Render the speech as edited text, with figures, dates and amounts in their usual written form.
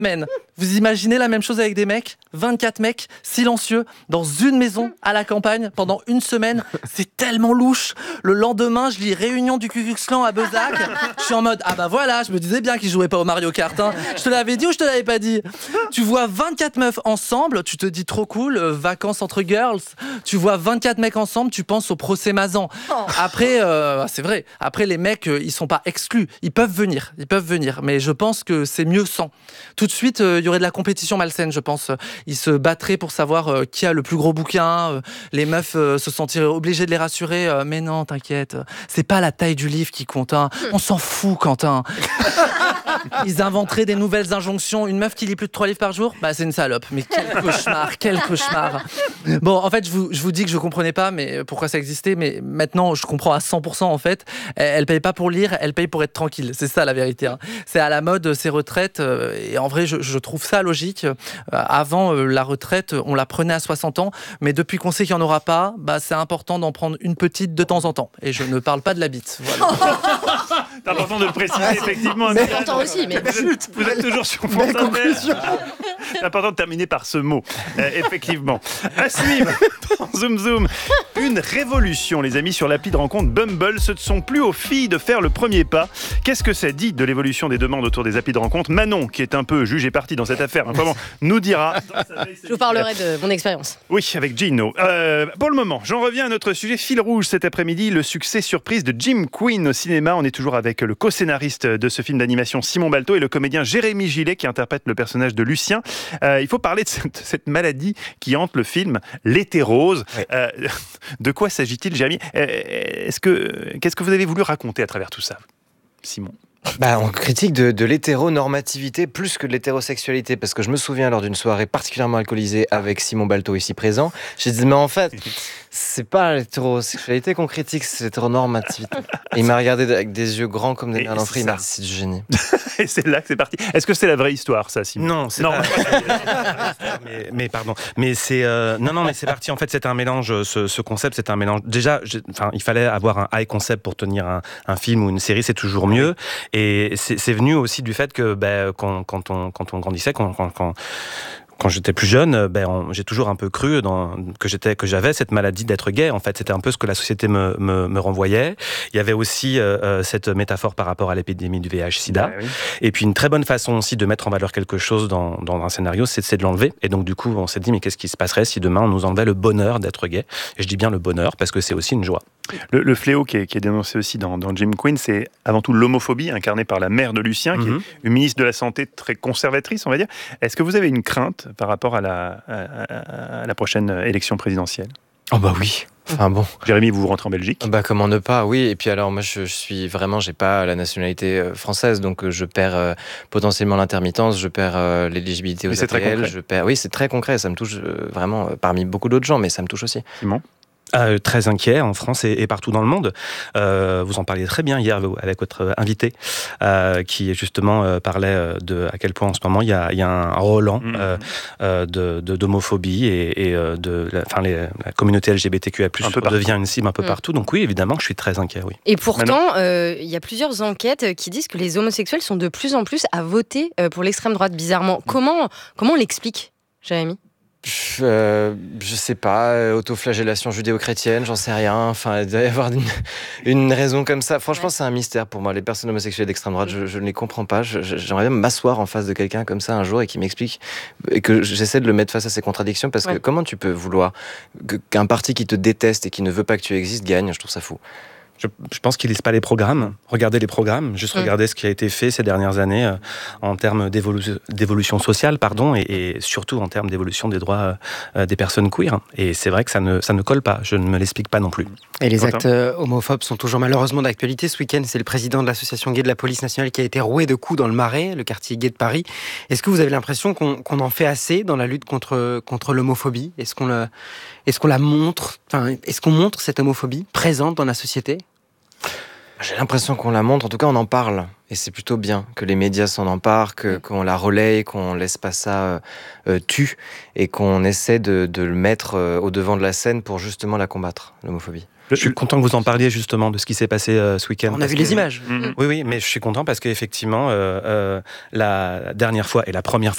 Man, vous imaginez la même chose avec des mecs ? 24 mecs, silencieux, dans une maison, à la campagne, pendant une semaine. C'est tellement louche. Le lendemain, je lis réunion du Ku Klux Klan à Bezac. Je suis en mode, ah bah voilà, je me disais bien qu'ils jouaient pas au Mario Kart. Hein. Je te l'avais dit ou je te l'avais pas dit ? Tu vois 24 meufs ensemble, tu te dis trop cool, vacances entre girls. Tu vois 24 mecs ensemble, tu penses au procès Mazan. Après, c'est vrai, après les mecs, ils sont pas exclus. Ils peuvent venir. Mais je pense que c'est mieux sans. Tout de suite, il y aurait de la compétition malsaine, je pense. Ils se battraient pour savoir qui a le plus gros bouquin. Les meufs se sentiraient obligées de les rassurer. Mais non, t'inquiète, c'est pas la taille du livre qui compte. Hein. On s'en fout, Quentin. Ils inventeraient des nouvelles injonctions. Une meuf qui lit plus de 3 livres par jour, bah c'est une salope. Mais quel cauchemar. Bon, en fait, je vous dis que je comprenais pas mais pourquoi ça existait. Mais maintenant, je comprends à 100% en fait. Elle paye pas pour lire, elle paye pour être tranquille. C'est ça la vérité. Hein. C'est à la mode ces retraites. Et en vrai, je trouve ça logique. Avant, la retraite, on la prenait à 60 ans. Mais depuis qu'on sait qu'il n'y en aura pas, bah, c'est important d'en prendre une petite de temps en temps. Et je ne parle pas de la bite. Voilà. C'est important de le préciser, effectivement. C'est important aussi, mais... Vous êtes toujours sur France Inter. C'est important de terminer par ce mot. Effectivement. À suivre, Zoom Zoom. Une révolution, les amis, sur l'appli de rencontre Bumble. Ce ne sont plus aux filles de faire le premier pas. Qu'est-ce que ça dit de l'évolution des demandes autour des applis de rencontre ? Manon, qui est un peu juge et partie dans cette affaire, comment nous dira. Je vous parlerai de mon expérience. Oui, avec Gino. Pour le moment, j'en reviens à notre sujet fil rouge cet après-midi, le succès surprise de Jim Quinn au cinéma. On est toujours avec le co-scénariste de ce film d'animation Simon Balto et le comédien Jérémy Gillet qui interprète le personnage de Lucien. Il faut parler de cette maladie qui hante le film, l'hétérose. Oui. De quoi s'agit-il, Jérémy ? Qu'est-ce que vous avez voulu raconter à travers tout ça, Simon ? On critique de l'hétéronormativité plus que de l'hétérosexualité, parce que je me souviens lors d'une soirée particulièrement alcoolisée avec Simon Balto ici présent, j'ai dit mais en fait c'est pas l'hétérosexualité qu'on critique, c'est l'hétéronormativité. Et il m'a regardé avec des yeux grands comme des merlans frits, il m'a dit c'est du génie. Et c'est là que c'est parti. Est-ce que c'est la vraie histoire, ça, Simon ? Non, c'est pas. mais pardon. Mais c'est non, mais c'est parti. En fait, c'est un mélange. Ce concept, c'est un mélange. Déjà, il fallait avoir un high concept pour tenir un film ou une série. C'est toujours mieux. Et c'est venu aussi du fait que quand on grandissait, quand j'étais plus jeune, j'ai toujours un peu cru que j'avais cette maladie d'être gay. En fait, c'était un peu ce que la société me renvoyait. Il y avait aussi cette métaphore par rapport à l'épidémie du VIH/SIDA. Oui. Et puis une très bonne façon aussi de mettre en valeur quelque chose dans un scénario, c'est de l'enlever. Et donc du coup, on s'est dit mais qu'est-ce qui se passerait si demain on nous enlevait le bonheur d'être gay ? Et je dis bien le bonheur parce que c'est aussi une joie. Le fléau qui est dénoncé aussi dans Jim Quinn, c'est avant tout l'homophobie incarnée par la mère de Lucien, qui est une ministre de la Santé très conservatrice, on va dire. Est-ce que vous avez une crainte par rapport à la prochaine élection présidentielle ? Oh bah oui. Enfin bon. Jérémy, vous rentrez en Belgique ? Comment ne pas, oui. Et puis alors moi je suis vraiment, j'ai pas la nationalité française, donc je perds potentiellement l'intermittence, je perds l'éligibilité aux APL, je perds. Oui, c'est très concret, ça me touche vraiment parmi beaucoup d'autres gens, mais ça me touche aussi. Simon ? Très inquiet en France et partout dans le monde. Vous en parliez très bien hier avec votre invité qui justement parlait de à quel point en ce moment il y a un Roland d'homophobie et la communauté LGBTQIA+ devient une cible un peu partout. Donc oui, évidemment que je suis très inquiet. Oui. Et pourtant, il y a plusieurs enquêtes qui disent que les homosexuels sont de plus en plus à voter pour l'extrême droite, bizarrement. Comment on l'explique, Jérémy ? Je sais pas, autoflagellation judéo-chrétienne, j'en sais rien. Enfin, il doit y avoir une raison comme ça. Franchement, c'est un mystère pour moi. Les personnes homosexuelles d'extrême droite, je ne les comprends pas. J'aimerais bien m'asseoir en face de quelqu'un comme ça un jour et qui m'explique, et que j'essaie de le mettre face à ses contradictions, parce que comment tu peux vouloir qu'un parti qui te déteste et qui ne veut pas que tu existes gagne ? Je trouve ça fou. Je pense qu'ils lisent pas les programmes. Regardez les programmes, juste regardez ce qui a été fait ces dernières années en termes d'évolution sociale, et surtout en termes d'évolution des droits des personnes queer. Et c'est vrai que ça ne colle pas. Je ne me l'explique pas non plus. Et les actes homophobes sont toujours malheureusement d'actualité. Ce week-end, c'est le président de l'association gay de la police nationale qui a été roué de coups dans le Marais, le quartier gay de Paris. Est-ce que vous avez l'impression qu'on en fait assez dans la lutte contre l'homophobie ? Est-ce qu'on la montre ? Enfin, est-ce qu'on montre cette homophobie présente dans la société ? J'ai l'impression qu'on la montre, en tout cas on en parle. Et c'est plutôt bien que les médias s'en emparent, qu'on la relaye, qu'on laisse pas ça tue, et qu'on essaie de le mettre au devant de la scène pour justement la combattre, l'homophobie. Je suis content que vous en parliez justement de ce qui s'est passé ce week-end. On a vu les images. Oui, mais je suis content parce qu'effectivement, la dernière fois et la première fois